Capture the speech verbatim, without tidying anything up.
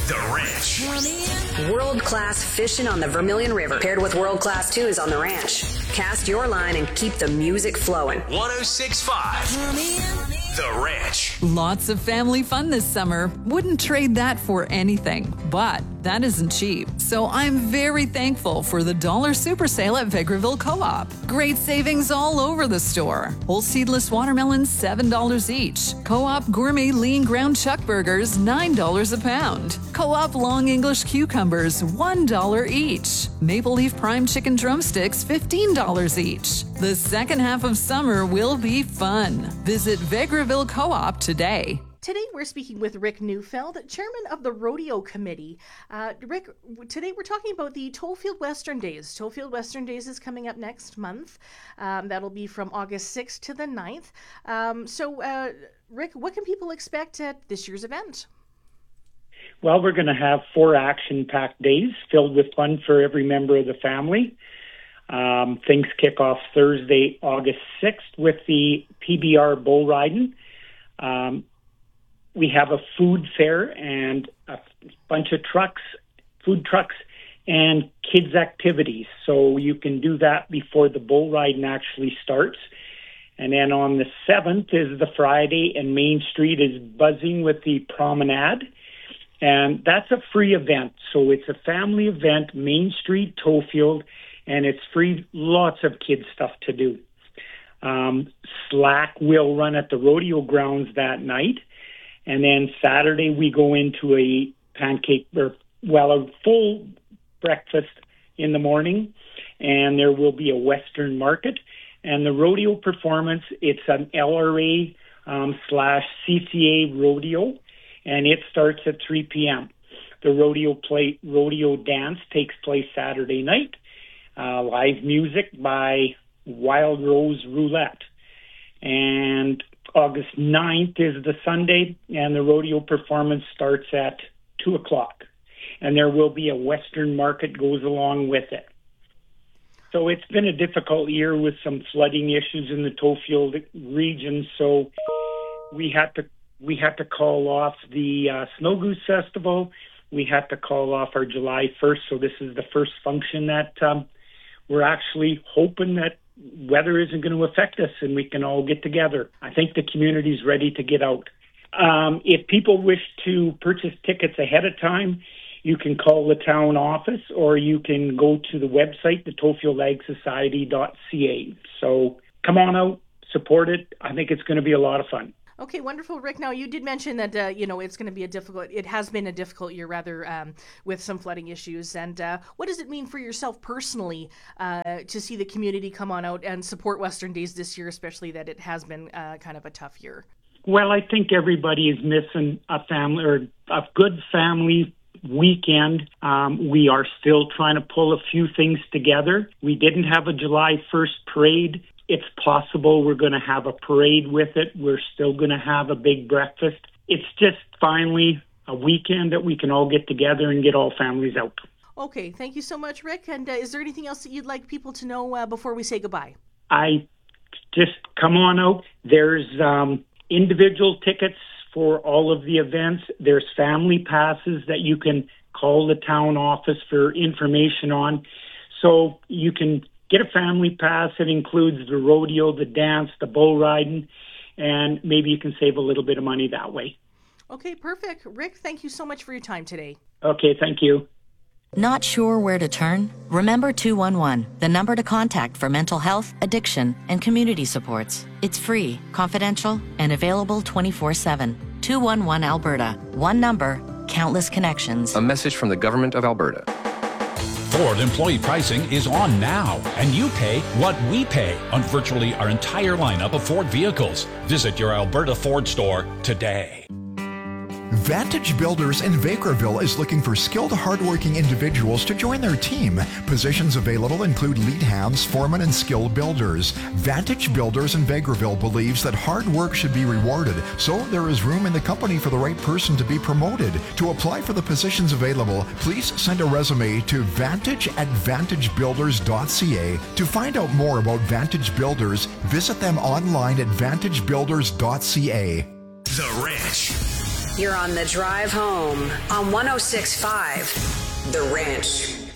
The Ranch. World-class fishing on the Vermilion River, paired with world-class tunes on the ranch. Cast your line and keep the music flowing. one oh six point five. The Ranch. Lots of family fun this summer. Wouldn't trade that for anything. But that isn't cheap. So I'm very thankful for the Dollar Super Sale at Vegreville Co-op. Great savings all over the store. Whole seedless watermelons, seven dollars each. Co-op Gourmet Lean Ground Chuck Burgers, nine dollars a pound. Co-op Long English Cucumbers, one dollar each. Maple Leaf Prime Chicken Drumsticks, fifteen dollars each. The second half of summer will be fun. Visit Vegreville Co-op today. Today we're speaking with Rick Neufeld, chairman of the Rodeo Committee. Uh, Rick, today we're talking about the Tollfield Western Days. Tollfield Western Days is coming up next month. Um, that'll be from August sixth to the ninth. Um, so, uh, Rick, what can people expect at this year's event? Well, we're going to have four action-packed days filled with fun for every member of the family. Um, things kick off Thursday, August sixth with the P B R bull riding. Um, we have a food fair and a bunch of trucks, food trucks, and kids' activities. So you can do that before the bull riding actually starts. And then on the seventh is the Friday, and Main Street is buzzing with the promenade. And that's a free event. So it's a family event, Main Street, Tollfield, and it's free, lots of kids stuff to do. Um, Slack will run at the rodeo grounds that night. And then Saturday we go into a pancake, or well, a full breakfast in the morning, and there will be a Western market. And the rodeo performance, it's an L R A um, slash C C A rodeo, and it starts at three p.m. The rodeo play, rodeo dance takes place Saturday night. Uh, live music by Wild Rose Roulette. And August ninth is the Sunday, and the rodeo performance starts at two o'clock. And there will be a Western market goes along with it. So it's been a difficult year with some flooding issues in the Tollfield region, so we had to we had to call off the uh, Snow Goose Festival. We had to call off our July first, so this is the first function that um, we're actually hoping that weather isn't going to affect us and we can all get together. I think the community's ready to get out. Um, if people wish to purchase tickets ahead of time, you can call the town office or you can go to the website, the Tollfield Ag Society dot C A. So come on out, support it. I think it's going to be a lot of fun. Okay, wonderful, Rick. Now, you did mention that, uh, you know, it's going to be a difficult, it has been a difficult year, rather, um, with some flooding issues. And uh, what does it mean for yourself personally uh, to see the community come on out and support Western Days this year, especially that it has been uh, kind of a tough year? Well, I think everybody is missing a family or a good family weekend. Um, we are still trying to pull a few things together. We didn't have a July first parade. It's possible we're going to have a parade with it. We're still going to have a big breakfast. It's just finally a weekend that we can all get together and get all families out. Okay, thank you so much, Rick. And uh, is there anything else that you'd like people to know uh, before we say goodbye? I just come on out. There's um, individual tickets for all of the events. There's family passes that you can call the town office for information on. So you can get a family pass. It includes the rodeo, the dance, the bull riding, and maybe you can save a little bit of money that way. Okay, perfect. Rick, thank you so much for your time today. Okay, thank you. Not sure where to turn? Remember two one one, the number to contact for mental health, addiction, and community supports. It's free, confidential, and available twenty-four seven. two one one Alberta. One number, countless connections. A message from the Government of Alberta. Ford employee pricing is on now, and you pay what we pay on virtually our entire lineup of Ford vehicles. Visit your Alberta Ford store today. Vantage Builders in Vegreville is looking for skilled, hardworking individuals to join their team. Positions available include lead hands, foremen, and skilled builders. Vantage Builders in Vegreville believes that hard work should be rewarded, so there is room in the company for the right person to be promoted. To apply for the positions available, please send a resume to vantage at vantage builders dot c a. To find out more about Vantage Builders, visit them online at vantage builders dot c a. The Ranch. You're on the drive home on one oh six point five The Ranch.